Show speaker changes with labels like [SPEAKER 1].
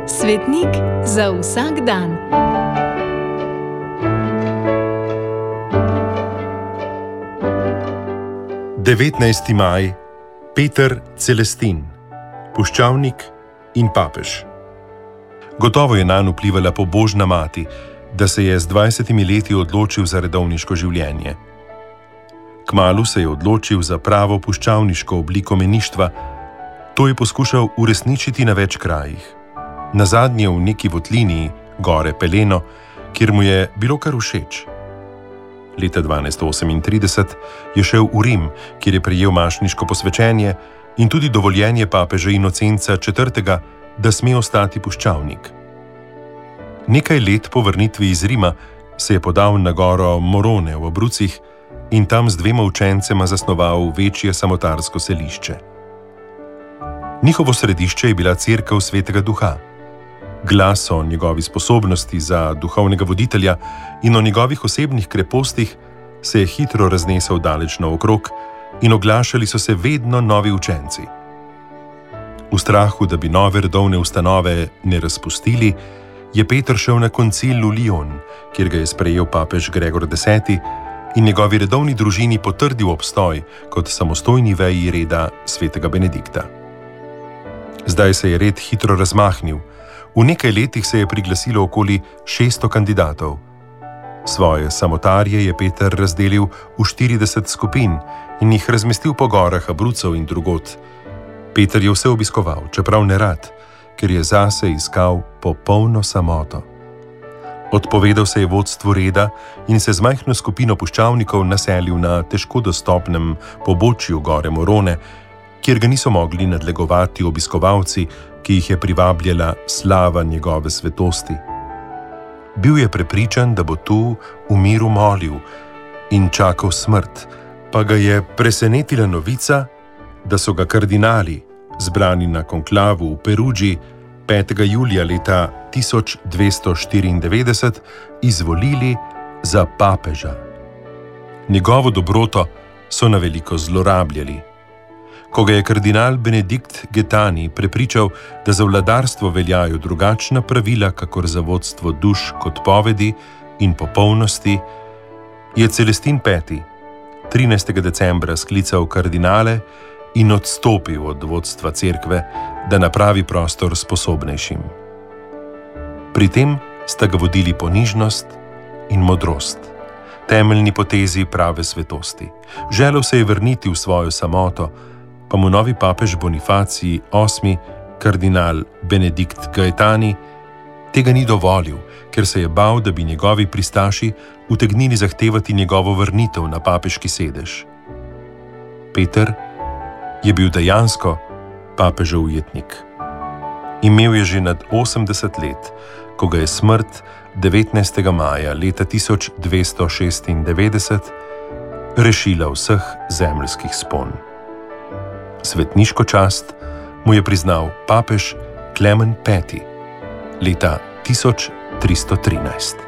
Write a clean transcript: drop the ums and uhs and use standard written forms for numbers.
[SPEAKER 1] Svetnik za vsak dan.
[SPEAKER 2] Devetnajsti maj, Peter Celestin, puščavnik in papež. Gotovo je nanj vplivala pobožna mati, da se je z 20 leti odločil za redovniško življenje. Kmalu se je odločil za pravo puščavniško obliko meništva. To je poskušal uresničiti na več krajih. Nazadnje v neki votlini, gore Peleno, kjer mu je bilo kar všeč. Leta 1238 je šel v Rim, kjer je prejel mašniško posvečenje in tudi dovoljenje papeža Inocenca IV., da sme ostati puščavnik. Nekaj let po vrnitvi iz Rima se je podal na goro Morone v Abrucih in tam z 2 učencema zasnoval večje samotarsko selišče. Njihovo središče je bila cerkev Svetega Duha. Glas o njegovi sposobnosti za duhovnega voditelja in o njegovih osebnih krepostih se je hitro raznesel daleč naokrog in oglašali so se vedno novi učenci. V strahu, da bi nove redovne ustanove ne razpustili, je Peter šel na koncil v Lyon, kjer ga je sprejel papež Gregor X in njegovi redovni družini potrdil obstoj kot samostojni veji reda svetega Benedikta. Zdaj se je red hitro razmahnil. V nekaj letih se je priglasilo okoli 600 kandidatov. Svoje samotarje je Peter razdelil v 40 skupin in jih razmestil po gorah Abrucev in drugod. Peter je vse obiskoval, čeprav ne rad, ker je zase iskal popolno samoto. Odpovedal se je vodstvu reda in se z majhno skupino puščavnikov naselil na težko dostopnem pobočju gore Morone, kjer ga niso mogli nadlegovati obiskovalci, ki jih je privabljala slava njegove svetosti. Bil je prepričan, da bo tu v miru molil in čakal smrt, pa ga je presenetila novica, da so ga kardinali, zbrani na konklavu v Perugii 5. julija leta 1294, izvolili za papeža. Njegovo dobroto so na veliko zlorabljali. Ko ga je kardinal Benedikt Getani prepričal, da za vladarstvo veljajo drugačna pravila, kakor za vodstvo duš kot povedi in popolnosti, je Celestin V. 13. decembra sklical kardinale in odstopil od vodstva cerkve, da napravi prostor sposobnejšim. Pri tem sta ga vodili ponižnost in modrost, temeljni potezi prave svetosti. Želel se je vrniti v svojo samoto, pa mu novi papež Bonifacij VIII., kardinal Benedikt Gaetani, tega ni dovolil, ker se je bal, da bi njegovi pristaši utegnili zahtevati njegovo vrnitev na papeški sedež. Peter je bil dejansko papežev ujetnik. Imel je že nad 80 let, ko ga je smrt 19. maja leta 1296 rešila vseh zemeljskih spon. Svetniško čast mu je priznal papež Klemen V. leta 1313.